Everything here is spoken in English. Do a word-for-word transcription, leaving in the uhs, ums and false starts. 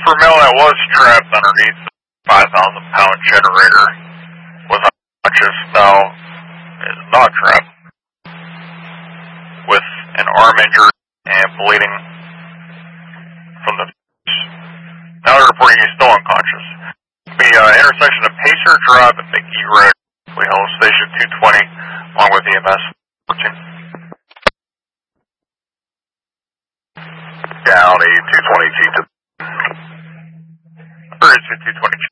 for male that was trapped underneath the five thousand pound generator was unconscious, now is not trapped with an arm injury and bleeding from the face. Now they're reporting he's still unconscious. The uh, intersection of Pacer Drive and McGee Road, we hold station two twenty along with E M S fourteen. Down a two twenty G to Emergency two twenty G.